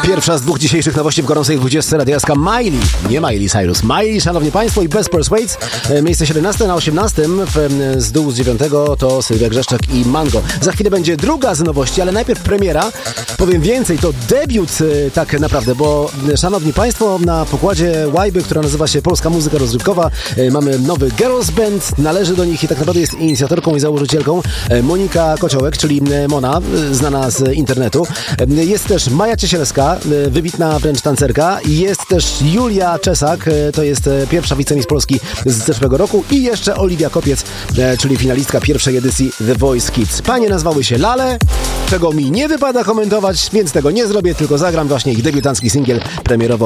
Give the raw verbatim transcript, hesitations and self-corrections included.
Pierwsza z dwóch dzisiejszych nowości w gorącej dwudziestce radiaska Miley. Nie Miley Cyrus. Miley, szanowni państwo, i Bez Persuades. Miejsce siedemnaste, na osiemnastym w, z dół z dziewiątego to Sylwia Grzeszczak i Mango. Za chwilę będzie druga z nowości, ale najpierw premiera. Powiem więcej, to debiut tak naprawdę, bo szanowni państwo, na pokładzie Łajby, która nazywa się Polska Muzyka Rozrywkowa, mamy nowy Girls Band. Należy do nich i tak naprawdę jest inicjatorką i założycielką Monika Kociołek, czyli Mona, znana z internetu. Jest też Maja Ciesielska, wybitna wręcz tancerka. Jest też Julia Czesak, to jest pierwsza wicemistrz Polski z zeszłego roku, i jeszcze Oliwia Kopiec, czyli finalistka pierwszej edycji The Voice Kids. Panie nazwały się Lale, czego mi nie wypada komentować, więc tego nie zrobię, tylko zagram właśnie ich debiutancki singiel premierowo